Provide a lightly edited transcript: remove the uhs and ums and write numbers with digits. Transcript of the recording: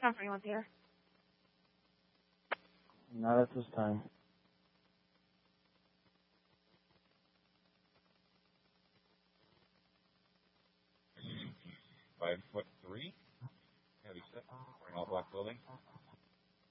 Not for anyone's here. Not at this time. $5'3", heavy set, an all black building.